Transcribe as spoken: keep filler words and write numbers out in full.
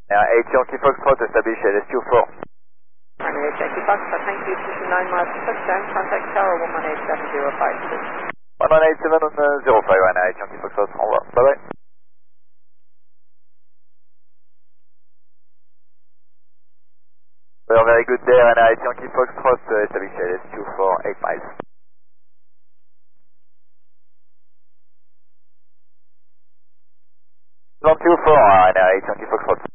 Uh, eight Yankee Foxtrot, established at S two four. Primary eight Yankee Foxtrot, thank you, two nine miles to touchdown, contact tower one one eight seven zero five two. one one eight seven zero five right now, eight Yankee Foxtrot, au revoir, bye bye. Well, very good there, and eight Yankee Foxtrot, uh, established at S two four, eight miles. one two four, and eight Yankee Foxtrot.